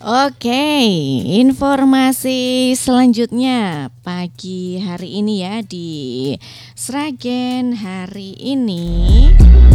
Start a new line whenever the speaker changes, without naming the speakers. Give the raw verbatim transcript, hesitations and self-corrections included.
Oke, informasi selanjutnya pagi hari ini ya di Sragen hari ini.